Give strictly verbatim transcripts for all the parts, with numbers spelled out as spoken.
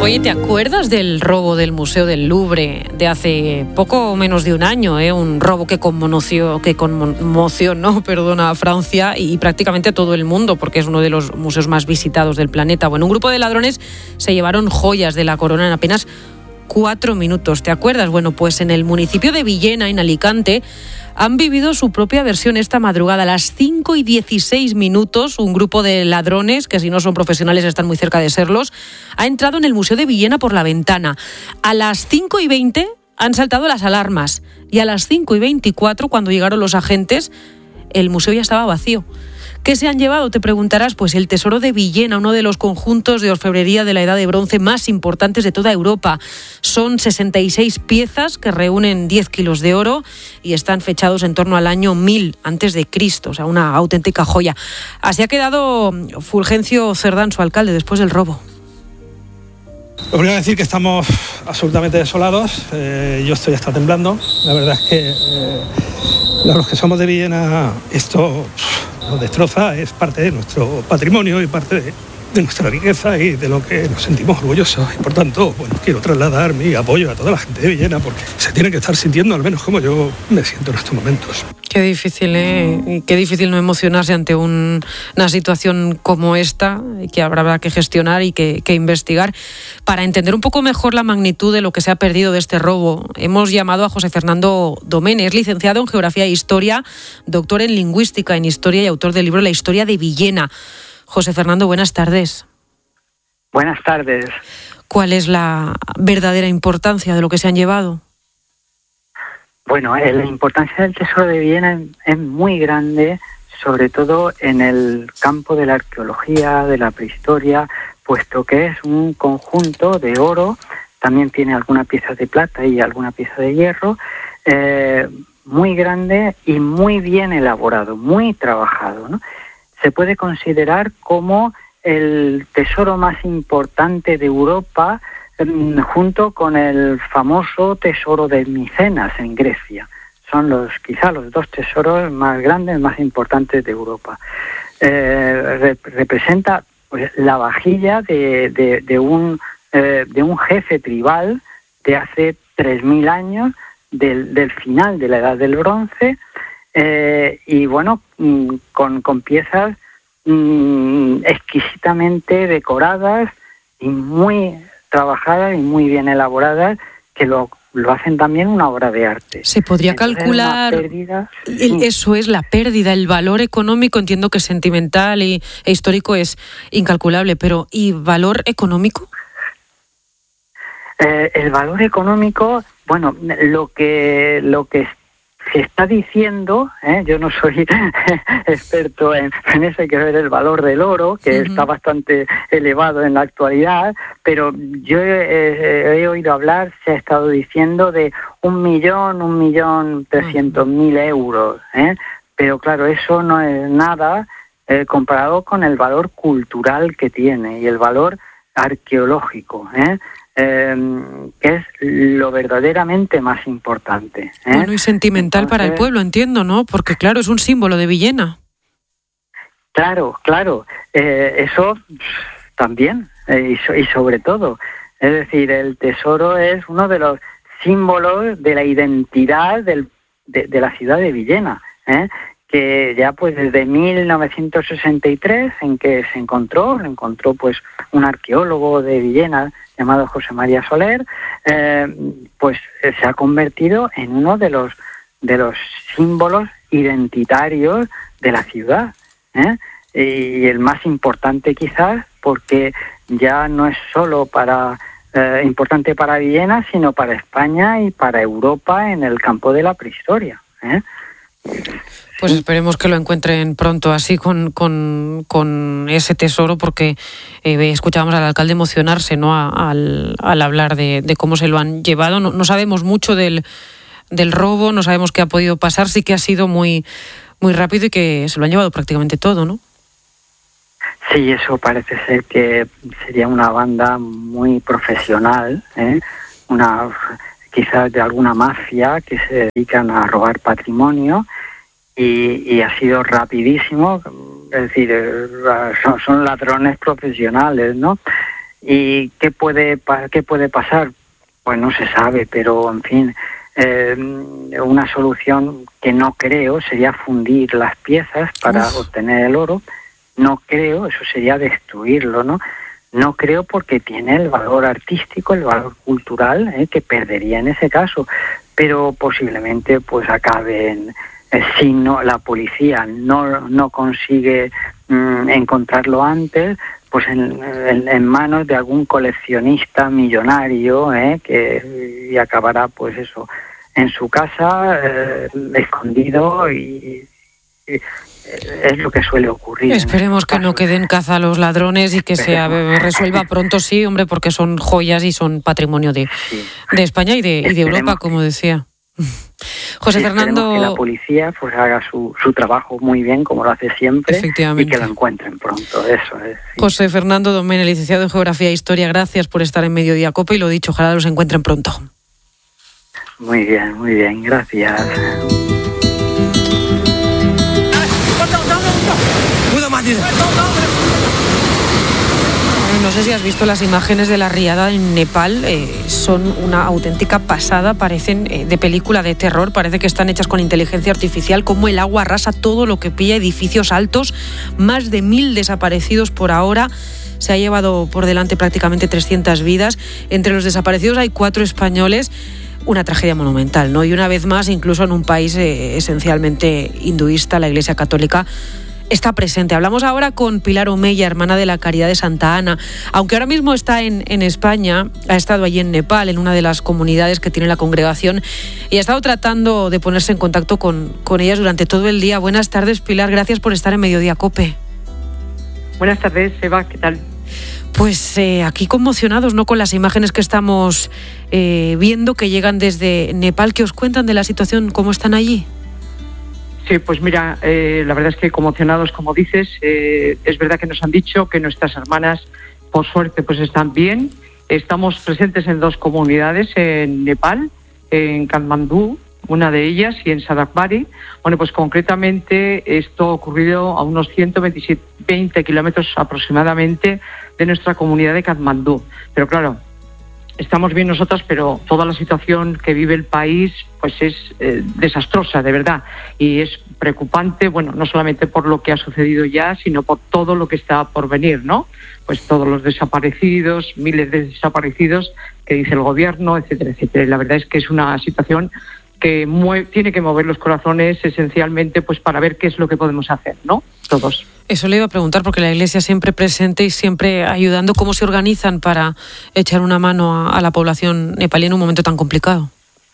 Oye, ¿te acuerdas del robo del Museo del Louvre de hace poco menos de un año? ¿eh? Un robo que conmoció, que conmocionó perdona, a Francia y prácticamente a todo el mundo, porque es uno de los museos más visitados del planeta. Bueno, un grupo de ladrones se llevaron joyas de la corona en apenas cuatro minutos. ¿Te acuerdas? Bueno, pues en el municipio de Villena, en Alicante, han vivido su propia versión esta madrugada. A las cinco y dieciséis minutos, un grupo de ladrones, que si no son profesionales están muy cerca de serlos, ha entrado en el Museo de Villena por la ventana. A las cinco y veinte han saltado las alarmas y a las cinco y veinticuatro, cuando llegaron los agentes, el museo ya estaba vacío. ¿Qué se han llevado? Te preguntarás. Pues el Tesoro de Villena, uno de los conjuntos de orfebrería de la Edad de Bronce más importantes de toda Europa. Son sesenta y seis piezas que reúnen diez kilos de oro y están fechados en torno al año mil antes de Cristo, o sea, una auténtica joya. Así ha quedado Fulgencio Cerdán, su alcalde, después del robo. Lo primero decir que estamos absolutamente desolados. Eh, yo estoy hasta temblando. La verdad es que eh, los que somos de Villena, esto nos destroza, es parte de nuestro patrimonio y parte de, de nuestra riqueza y de lo que nos sentimos orgullosos. Y por tanto, bueno, quiero trasladar mi apoyo a toda la gente de Villena, porque se tiene que estar sintiendo al menos como yo me siento en estos momentos. Qué difícil, ¿eh? Y qué difícil no emocionarse ante un, una situación como esta, que habrá que gestionar y que, que investigar. Para entender un poco mejor la magnitud de lo que se ha perdido de este robo, hemos llamado a José Fernando Domene. Es licenciado en Geografía e Historia, doctor en Lingüística, en Historia y autor del libro La Historia de Villena. José Fernando, buenas tardes. Buenas tardes. ¿Cuál es la verdadera importancia de lo que se han llevado? Bueno, eh, la importancia del Tesoro de Villena es, es muy grande, sobre todo en el campo de la arqueología, de la prehistoria, puesto que es un conjunto de oro, también tiene alguna pieza de plata y alguna pieza de hierro, eh, muy grande y muy bien elaborado, muy trabajado, ¿no? Se puede considerar como el tesoro más importante de Europa, junto con el famoso tesoro de Micenas en Grecia. Son los quizá los dos tesoros más grandes, más importantes de Europa. Eh, rep- representa pues, la vajilla de, de, de, un, eh, de un jefe tribal de hace tres mil años, del, del final de la Edad del Bronce, eh, y bueno, con, con piezas mm, exquisitamente decoradas y muy trabajadas y muy bien elaboradas, que lo, lo hacen también una obra de arte. ¿Se podría Entonces, calcular, pérdida, el, eso es la pérdida, el valor económico? Entiendo que sentimental y, e histórico es incalculable, pero ¿y valor económico? Eh, el valor económico, bueno, lo que lo que se está diciendo, ¿eh? Yo no soy experto en, en eso, hay que ver el valor del oro, que uh-huh. está bastante elevado en la actualidad, pero yo he, he oído hablar, se ha estado diciendo de un millón, un millón trescientos mil euros, ¿eh? Pero claro, eso no es nada eh, comparado con el valor cultural que tiene y el valor arqueológico, ¿eh? Eh, que es lo verdaderamente más importante, ¿eh? Bueno, y sentimental. Entonces, para el pueblo, entiendo, ¿no? Porque claro, es un símbolo de Villena. Claro, claro, eh, eso también, eh, y, so, y sobre todo, es decir, el tesoro es uno de los símbolos de la identidad del, de, de la ciudad de Villena, ¿eh? Que ya pues desde mil novecientos sesenta y tres, en que se encontró, se encontró pues un arqueólogo de Villena llamado José María Soler, eh, pues eh, se ha convertido en uno de los de los símbolos identitarios de la ciudad, ¿eh? Y el más importante quizás, porque ya no es solo para eh, importante para Villena, sino para España y para Europa en el campo de la prehistoria, ¿eh? Pues esperemos que lo encuentren pronto así con, con, con ese tesoro, porque eh, escuchábamos al alcalde emocionarse, ¿no? A, al, al hablar de, de cómo se lo han llevado. No, no sabemos mucho del, del robo, no sabemos qué ha podido pasar, sí que ha sido muy, muy rápido y que se lo han llevado prácticamente todo, ¿no? Sí, eso parece ser que sería una banda muy profesional, ¿eh? Una quizás de alguna mafia que se dedican a robar patrimonio. Y, y ha sido rapidísimo, es decir, son, son ladrones profesionales, ¿no? ¿Y qué puede, qué puede pasar? Pues no se sabe, pero en fin, eh, una solución que no creo sería fundir las piezas para Uf. obtener el oro. No creo, eso sería destruirlo, ¿no? No creo porque tiene el valor artístico, el valor cultural, ¿eh? que perdería en ese caso, pero posiblemente pues acaben, eh, si no la policía no, no consigue mm, encontrarlo antes, pues en, en, en manos de algún coleccionista millonario, ¿eh? que y acabará pues eso en su casa eh, escondido y, y es lo que suele ocurrir. Esperemos que no queden caza a los ladrones y que Esperemos. se resuelva pronto, sí, hombre, porque son joyas y son patrimonio de, sí. de España y de, y de Europa, como decía. José sí, Fernando, que la policía pues haga su, su trabajo muy bien, como lo hace siempre, y que lo encuentren pronto. Eso es. Sí. José Fernando Domene, licenciado en Geografía e Historia, gracias por estar en Mediodía Cope y lo dicho, ojalá los encuentren pronto. Muy bien, muy bien, gracias. No sé si has visto las imágenes de la riada en Nepal, eh, son una auténtica pasada, parecen eh, de película de terror, parece que están hechas con inteligencia artificial, como el agua arrasa todo lo que pilla, edificios altos, más de mil desaparecidos por ahora, se ha llevado por delante prácticamente trescientas vidas, entre los desaparecidos hay cuatro españoles, una tragedia monumental, ¿no? Y una vez más, incluso en un país eh, esencialmente hinduista, la Iglesia Católica está presente. Hablamos ahora con Pilar Omeya, hermana de la Caridad de Santa Ana. Aunque ahora mismo está en, en España, ha estado allí en Nepal, en una de las comunidades que tiene la congregación, y ha estado tratando de ponerse en contacto con, con ellas durante todo el día. Buenas tardes, Pilar, gracias por estar en Mediodía Cope. Buenas tardes, Eva, ¿qué tal? Pues eh, aquí conmocionados, ¿no?, con las imágenes que estamos eh, viendo que llegan desde Nepal. ¿Qué os cuentan de la situación? ¿Cómo están allí? Sí, pues mira, eh, la verdad es que conmocionados, como dices, eh, es verdad que nos han dicho que nuestras hermanas, por suerte, pues están bien. Estamos presentes en dos comunidades en Nepal, en Katmandú, una de ellas, y en Sadakbari. Bueno, pues concretamente esto ha ocurrido a unos ciento veinte kilómetros aproximadamente de nuestra comunidad de Katmandú. Pero claro, estamos bien nosotras, pero toda la situación que vive el país pues es eh, desastrosa, de verdad, y es preocupante, bueno, no solamente por lo que ha sucedido ya, sino por todo lo que está por venir, ¿no? Pues todos los desaparecidos, miles de desaparecidos que dice el gobierno, etcétera, etcétera. Y la verdad es que es una situación que mueve, tiene que mover los corazones esencialmente pues para ver qué es lo que podemos hacer, ¿no? Todos. Eso le iba a preguntar, porque la Iglesia siempre presente y siempre ayudando. ¿Cómo se organizan para echar una mano a, a la población nepalí en un momento tan complicado?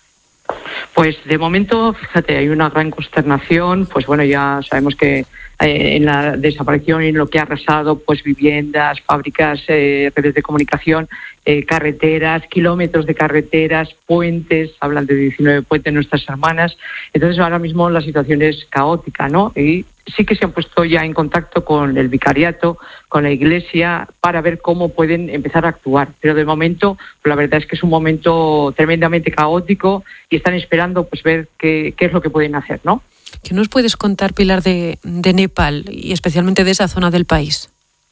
Pues de momento, fíjate, hay una gran consternación. Pues bueno, ya sabemos que eh, en la desaparición y en lo que ha arrasado, pues viviendas, fábricas, eh, redes de comunicación, eh, carreteras, kilómetros de carreteras, puentes, hablan de diecinueve puentes nuestras hermanas. Entonces ahora mismo la situación es caótica, ¿no? Y sí que se han puesto ya en contacto con el vicariato, con la Iglesia, para ver cómo pueden empezar a actuar. Pero de momento, la verdad es que es un momento tremendamente caótico y están esperando pues ver qué, qué es lo que pueden hacer, ¿no? ¿Qué nos puedes contar, Pilar, de, de Nepal y especialmente de esa zona del país?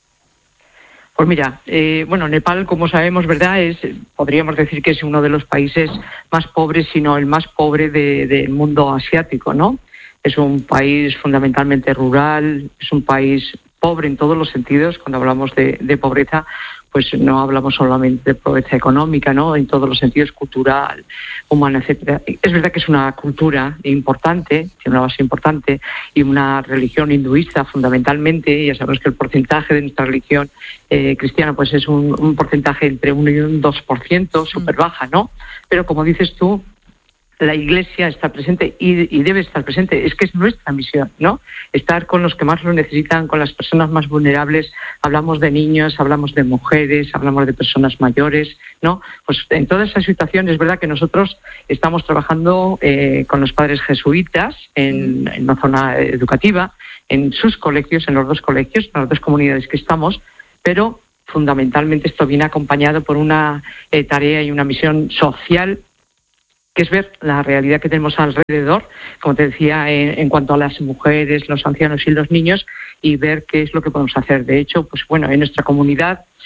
Pues mira, eh, bueno, Nepal, como sabemos, ¿verdad?, es, podríamos decir que es uno de los países más pobres, si no el más pobre de, del mundo asiático, ¿no? Es un país fundamentalmente rural, es un país pobre en todos los sentidos. Cuando hablamos de, de pobreza, pues no hablamos solamente de pobreza económica, ¿no? En todos los sentidos, cultural, humana, etcétera. Es verdad que es una cultura importante, tiene una base importante, y una religión hinduista fundamentalmente. Ya sabemos que el porcentaje de nuestra religión eh, cristiana pues es un, un porcentaje entre uno y un dos por ciento, súper baja, ¿no? Pero como dices tú, la Iglesia está presente y, y debe estar presente. Es que es nuestra misión, ¿no? Estar con los que más lo necesitan, con las personas más vulnerables. Hablamos de niños, hablamos de mujeres, hablamos de personas mayores, ¿no? Pues en toda esa situación es verdad que nosotros estamos trabajando eh, con los padres jesuitas en, en una zona educativa, en sus colegios, en los dos colegios, en las dos comunidades que estamos, pero fundamentalmente esto viene acompañado por una eh, tarea y una misión social, que es ver la realidad que tenemos alrededor, como te decía, en, en cuanto a las mujeres, los ancianos y los niños, y ver qué es lo que podemos hacer. De hecho, pues bueno, en nuestra comunidad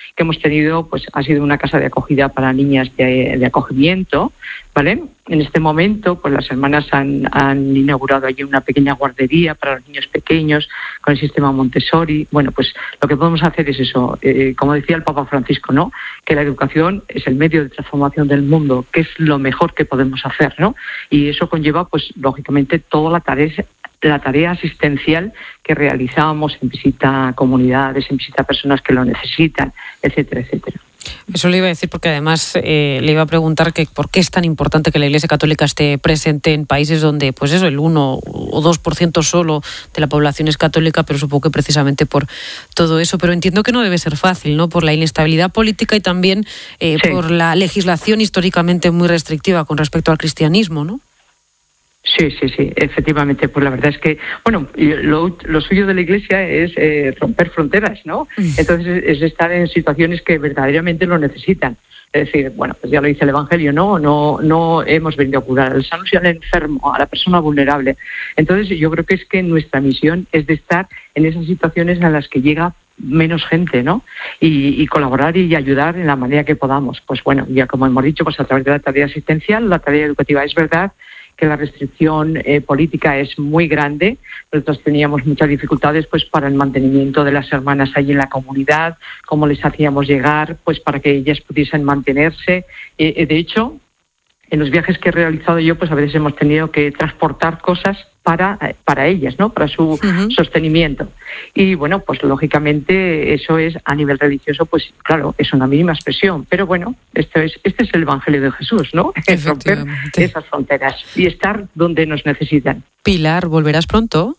que hemos tenido, pues ha sido una casa de acogida para niñas de, de acogimiento, ¿vale? En este momento, pues las hermanas han, han inaugurado allí una pequeña guardería para los niños pequeños con el sistema Montessori. Bueno, pues lo que podemos hacer es eso, eh, como decía el Papa Francisco, ¿no? Que la educación es el medio de transformación del mundo, que es lo mejor que podemos hacer, ¿no? Y eso conlleva, pues lógicamente, toda la tarea la tarea asistencial que realizamos en visita a comunidades, en visita a personas que lo necesitan, etcétera, etcétera. Eso le iba a decir porque además eh, le iba a preguntar que por qué es tan importante que la Iglesia Católica esté presente en países donde, pues eso, el uno o dos por ciento solo de la población es católica, pero supongo que precisamente por todo eso. Pero entiendo que no debe ser fácil, ¿no? Por la inestabilidad política y también eh, sí. por la legislación históricamente muy restrictiva con respecto al cristianismo, ¿no? Sí, sí, sí, efectivamente. Pues la verdad es que, bueno, lo, lo suyo de la Iglesia es eh, romper fronteras, ¿no? Entonces es estar en situaciones que verdaderamente lo necesitan. Es decir, bueno, pues ya lo dice el Evangelio, ¿no? No, no hemos venido a curar al sano y al enfermo, a la persona vulnerable. Entonces yo creo que es que nuestra misión es de estar en esas situaciones en las que llega menos gente, ¿no? Y, y colaborar y ayudar en la manera que podamos. Pues bueno, ya como hemos dicho, pues a través de la tarea asistencial, la tarea educativa. Es verdad que la restricción eh, política es muy grande. Nosotros teníamos muchas dificultades pues para el mantenimiento de las hermanas allí en la comunidad, cómo les hacíamos llegar pues para que ellas pudiesen mantenerse. Eh, de hecho, en los viajes que he realizado yo, pues a veces hemos tenido que transportar cosas para, para ellas, ¿no? Para su uh-huh. sostenimiento. Y bueno, pues lógicamente eso es a nivel religioso, pues claro, es una mínima expresión. Pero bueno, esto es, este es el Evangelio de Jesús, ¿no? Es romper esas fronteras y estar donde nos necesitan. Pilar, ¿volverás pronto?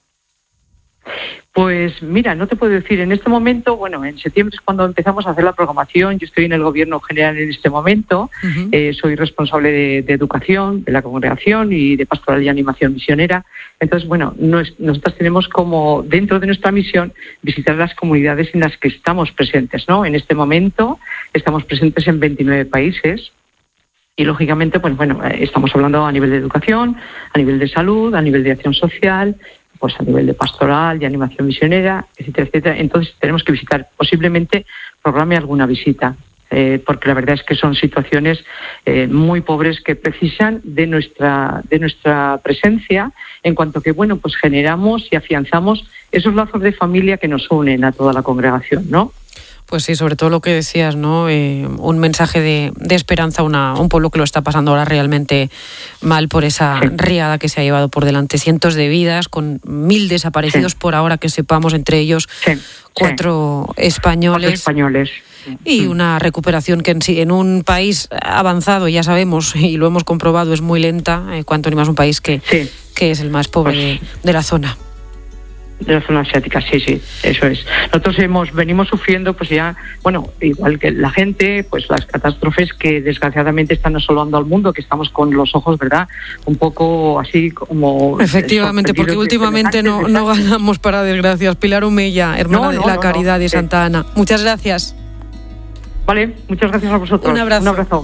Pues mira, no te puedo decir, en este momento, bueno, en septiembre es cuando empezamos a hacer la programación. Yo estoy en el Gobierno General en este momento, uh-huh. eh, soy responsable de, de educación, de la congregación y de pastoral y animación misionera. Entonces, bueno, nos, nosotros tenemos como dentro de nuestra misión visitar las comunidades en las que estamos presentes, ¿no? En este momento estamos presentes en veintinueve países. Y lógicamente, pues bueno, estamos hablando a nivel de educación, a nivel de salud, a nivel de acción social, pues a nivel de pastoral, de animación misionera, etcétera, etcétera. Entonces tenemos que visitar, posiblemente programe alguna visita, eh, porque la verdad es que son situaciones eh, muy pobres que precisan de nuestra de nuestra presencia, en cuanto que, bueno, pues generamos y afianzamos esos lazos de familia que nos unen a toda la congregación, ¿no? Pues sí, sobre todo lo que decías, ¿no? Eh, un mensaje de, de esperanza a una, un pueblo que lo está pasando ahora realmente mal por esa sí. riada que se ha llevado por delante. Cientos de vidas, con mil desaparecidos sí. por ahora que sepamos, entre ellos sí. cuatro sí. españoles. Cuatro españoles. Y una recuperación que en, sí, en un país avanzado, ya sabemos, y lo hemos comprobado, es muy lenta, eh, cuanto ni más un país que, sí. que es el más pobre pues, de, de la zona. De la zona asiática, sí, sí, eso es. Nosotros hemos venimos sufriendo, pues ya, bueno, igual que la gente, pues las catástrofes que desgraciadamente están asolando al mundo, que estamos con los ojos, ¿verdad?, un poco así como... Efectivamente, porque últimamente no, no ganamos para desgracias. Pilar Umella, hermana no, no, de la no, Caridad no, de Santa sí. Ana. Muchas gracias. Vale, muchas gracias a vosotros. Un abrazo. Un abrazo.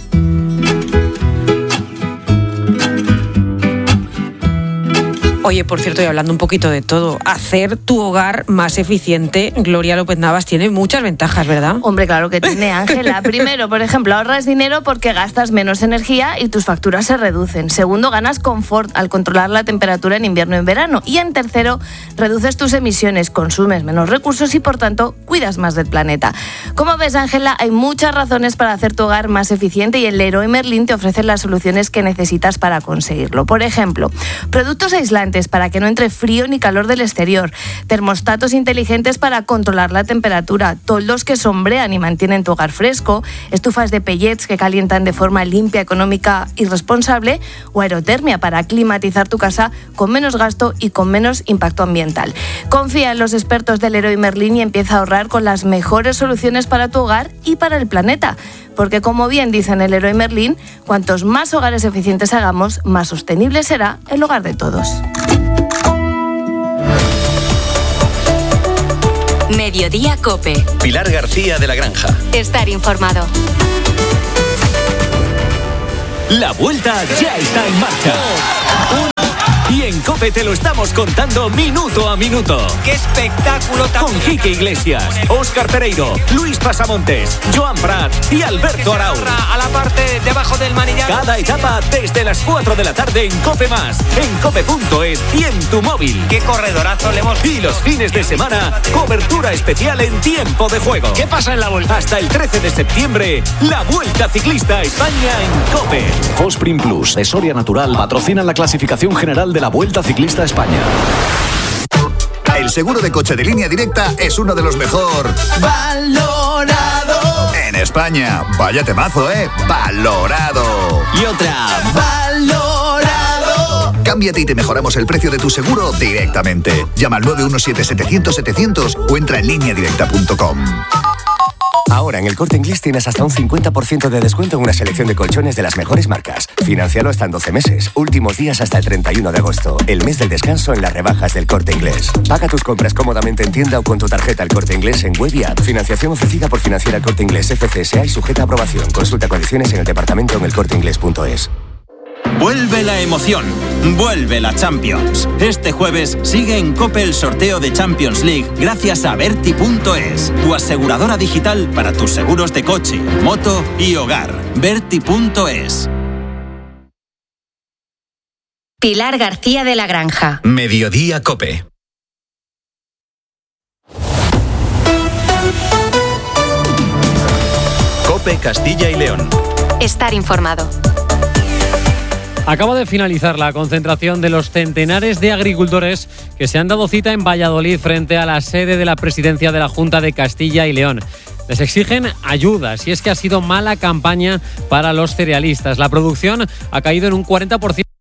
Oye, por cierto, y hablando un poquito de todo, hacer tu hogar más eficiente, Gloria López Navas, tiene muchas ventajas, ¿verdad? Hombre, claro que tiene, Ángela. Primero, por ejemplo, ahorras dinero porque gastas menos energía y tus facturas se reducen. Segundo, ganas confort al controlar la temperatura en invierno y en verano. Y en tercero, reduces tus emisiones, consumes menos recursos y, por tanto, cuidas más del planeta. Como ves, Ángela, hay muchas razones para hacer tu hogar más eficiente y el Leroy Merlin te ofrece las soluciones que necesitas para conseguirlo. Por ejemplo, productos aislantes para que no entre frío ni calor del exterior, termostatos inteligentes para controlar la temperatura, toldos que sombrean y mantienen tu hogar fresco, estufas de pellets que calientan de forma limpia, económica y responsable, o aerotermia para climatizar tu casa con menos gasto y con menos impacto ambiental. Confía en los expertos del Leroy Merlin y empieza a ahorrar con las mejores soluciones para tu hogar y para el planeta. Porque, como bien dice en el Leroy Merlin, cuantos más hogares eficientes hagamos, más sostenible será el hogar de todos. Mediodía COPE. Pilar García de la Granja. Estar informado. La vuelta ya está en marcha. Y en COPE te lo estamos contando minuto a minuto. ¡Qué espectáculo tan Con Quique Iglesias, Óscar Pereiro, Luis Pasamontes, Joan Prat y Alberto Arau. A la parte debajo del manillar. Cada etapa desde las cuatro de la tarde en COPE Más, en cope punto es y en tu móvil. ¡Qué corredorazo le hemos... Y los fines de semana, cobertura especial en tiempo de juego. ¿Qué pasa en la Vuelta? Hasta el trece de septiembre, la Vuelta Ciclista a España en COPE. Fosprin Plus de Soria Natural patrocina la clasificación general de la Vuelta Ciclista a España. El seguro de coche de Línea Directa es uno de los mejor valorado en España. Vaya temazo, ¿eh? Valorado. Y otra, valorado. Cámbiate y te mejoramos el precio de tu seguro directamente. Llama al nueve uno siete, setecientos, setecientos o entra en línea directa punto com. Ahora en el Corte Inglés tienes hasta un cincuenta por ciento de descuento en una selección de colchones de las mejores marcas. Financialo hasta en doce meses. Últimos días hasta el treinta y uno de agosto. El mes del descanso en las rebajas del Corte Inglés. Paga tus compras cómodamente en tienda o con tu tarjeta El Corte Inglés en web y app. Financiación ofrecida por Financiera El Corte Inglés F C S A y sujeta a aprobación. Consulta condiciones en el departamento en el corte inglés punto es. Vuelve la emoción, vuelve la Champions. Este jueves sigue en COPE el sorteo de Champions League gracias a Berti punto es, tu aseguradora digital para tus seguros de coche, moto y hogar. Berti punto es. Pilar García de la Granja. Mediodía COPE. COPE Castilla y León. Estar informado. Acaba de finalizar la concentración de los centenares de agricultores que se han dado cita en Valladolid frente a la sede de la presidencia de la Junta de Castilla y León. Les exigen ayudas y es que ha sido mala campaña para los cerealistas. La producción ha caído en un cuarenta por ciento.